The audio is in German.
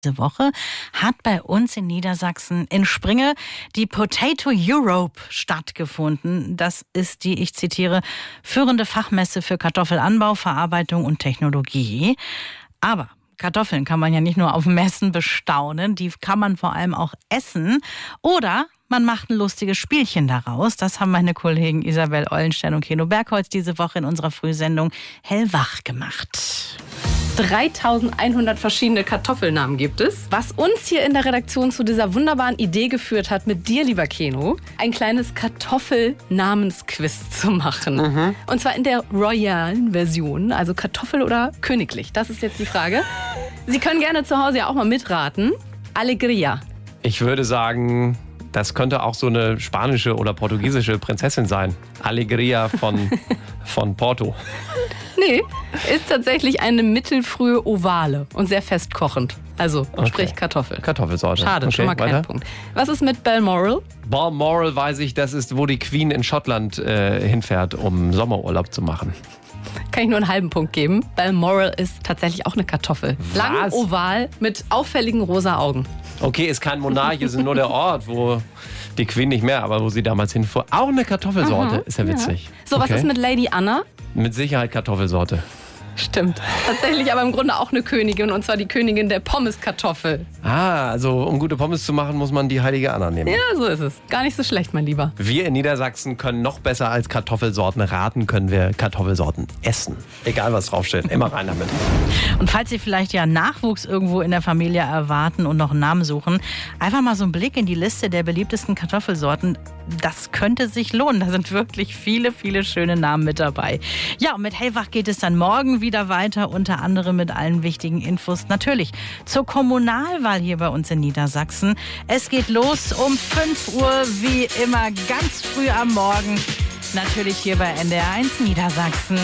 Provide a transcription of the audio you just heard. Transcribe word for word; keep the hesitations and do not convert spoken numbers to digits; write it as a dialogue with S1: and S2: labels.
S1: Diese Woche hat bei uns in Niedersachsen in Springe die Potato Europe stattgefunden. Das ist die, ich zitiere, führende Fachmesse für Kartoffelanbau, Verarbeitung und Technologie. Aber Kartoffeln kann man ja nicht nur auf Messen bestaunen, die kann man vor allem auch essen. Oder man macht ein lustiges Spielchen daraus. Das haben meine Kollegen Isabel Eulenstein und Keno Bergholz diese Woche in unserer Frühsendung Hellwach gemacht.
S2: dreitausendeinhundert verschiedene Kartoffelnamen gibt es. Was uns hier in der Redaktion zu dieser wunderbaren Idee geführt hat, mit dir, lieber Keno, ein kleines Kartoffelnamensquiz zu machen. Mhm. Und zwar in der royalen Version, also Kartoffel oder königlich. Das ist jetzt die Frage. Sie können gerne zu Hause ja auch mal mitraten. Alegria.
S3: Ich würde sagen, das könnte auch so eine spanische oder portugiesische Prinzessin sein. Alegria von, von Porto.
S2: Nee, ist tatsächlich eine mittelfrühe Ovale und sehr festkochend. Also
S3: Okay.
S2: sprich Kartoffel.
S3: Kartoffelsorte.
S2: Schade,
S3: Okay,
S2: schon mal kein
S3: weiter.
S2: Punkt. Was ist mit Balmoral?
S3: Balmoral weiß ich, das ist, wo die Queen in Schottland äh, hinfährt, um Sommerurlaub zu machen.
S2: Kann ich nur einen halben Punkt geben. Balmoral ist tatsächlich auch eine Kartoffel. Lang,
S3: Was?
S2: oval, mit auffälligen rosa Augen.
S3: Okay, ist kein Monarch, ist nur der Ort, wo die Queen nicht mehr, aber wo sie damals hinfuhr. Auch eine Kartoffelsorte,
S2: Aha,
S3: ist ja witzig.
S2: So, was
S3: Okay.
S2: ist mit Lady Anna?
S3: Mit Sicherheit Kartoffelsorte.
S2: Stimmt. Tatsächlich aber im Grunde auch eine Königin, und zwar die Königin der Pommeskartoffel.
S3: Ah, also um gute Pommes zu machen, muss man die heilige Anna nehmen.
S2: Ja, so ist es. Gar nicht so schlecht, mein Lieber.
S3: Wir in Niedersachsen können noch besser als Kartoffelsorten raten, können wir Kartoffelsorten essen. Egal was draufsteht, immer rein damit.
S1: Und falls Sie vielleicht ja Nachwuchs irgendwo in der Familie erwarten und noch einen Namen suchen, einfach mal so einen Blick in die Liste der beliebtesten Kartoffelsorten. Das könnte sich lohnen. Da sind wirklich viele, viele schöne Namen mit dabei. Ja, und mit Hellwach geht es dann morgen wieder weiter, unter anderem mit allen wichtigen Infos. Natürlich zur Kommunalwahl hier bei uns in Niedersachsen. Es geht los um fünf Uhr, wie immer ganz früh am Morgen. Natürlich hier bei N D R eins Niedersachsen.